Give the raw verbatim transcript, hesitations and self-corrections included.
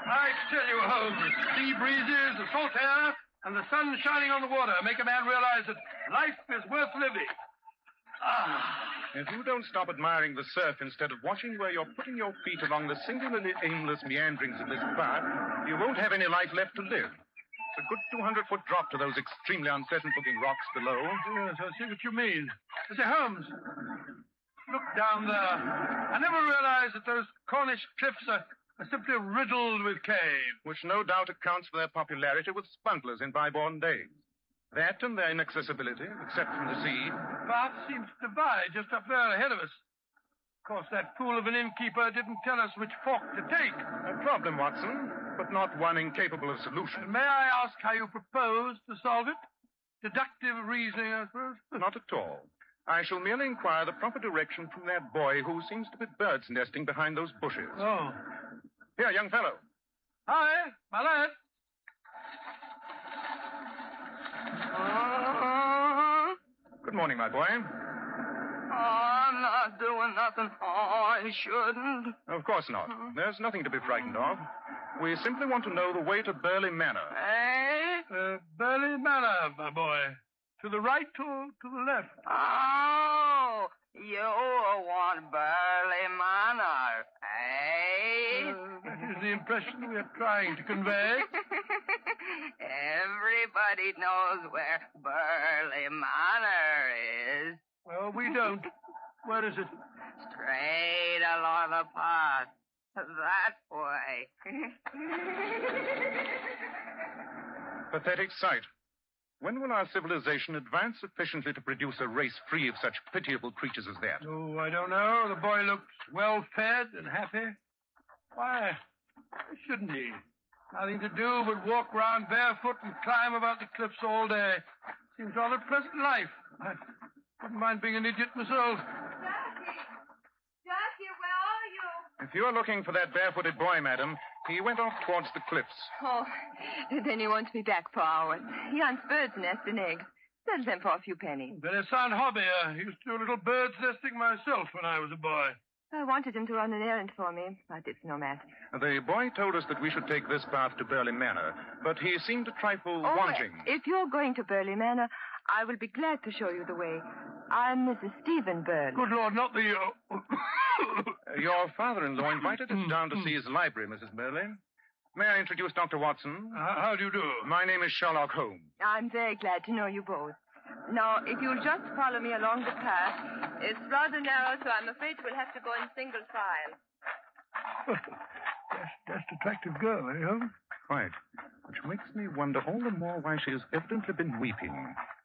I tell you, Holmes, sea breezes, the salt air, and the sun shining on the water make a man realize that life is worth living. Ah. If you don't stop admiring the surf instead of watching where you're putting your feet along the singularly aimless meanderings of this path, you won't have any life left to live. It's a good two hundred foot drop to those extremely unpleasant-looking rocks below. Yes, I see what you mean. Mister Holmes, look down there. I never realized that those Cornish cliffs are, are simply riddled with caves. Which no doubt accounts for their popularity with spuntlers in bygone days. That and their inaccessibility, except from the sea. The path seems to divide just up there ahead of us. Of course, that fool of an innkeeper didn't tell us which fork to take. A problem, Watson, but not one incapable of solution. May I ask how you propose to solve it? Deductive reasoning, I suppose? Not at all. I shall merely inquire the proper direction from that boy who seems to be bird's nesting behind those bushes. Oh. Here, young fellow. Hi, my lad. Uh, Good morning, my boy. I'm not doing nothing I shouldn't. Of course not. There's nothing to be frightened of. We simply want to know the way to Burley Manor. Eh? Uh, Burley Manor, my boy. To the right or to the left? Oh, you want Burley Manor, eh? Uh, that is the impression we are trying to convey. Everybody knows where Burley Manor is. Well, we don't. Where is it? Straight along the path. That way. Pathetic sight. When will our civilization advance sufficiently to produce a race free of such pitiable creatures as that? Oh, I don't know. The boy looks well-fed and happy. Why, shouldn't he? Nothing to do but walk round barefoot and climb about the cliffs all day. Seems rather a pleasant life. I wouldn't mind being an idiot myself. Jackie! Jackie, where are you? If you're looking for that barefooted boy, madam, he went off towards the cliffs. Oh, then he won't be back for hours. He hunts birds' nests and eggs. Sells them for a few pennies. Very sound hobby. I used to do a little bird's nesting myself when I was a boy. I wanted him to run an errand for me, but it's no matter. The boy told us that we should take this path to Burley Manor, but he seemed a trifle Oh, wanting. if you're going to Burley Manor, I will be glad to show you the way. I'm Missus Stephen Burley. Good Lord, not the... Uh... Your father-in-law invited us down to see his library, Missus Burley. May I introduce Doctor Watson? How, how do you do? My name is Sherlock Holmes. I'm very glad to know you both. Now, if you'll just follow me along the path. It's rather narrow, so I'm afraid we'll have to go in single file. that's, that's an attractive girl, eh, Holmes? Quite. Which makes me wonder all the more why she has evidently been weeping.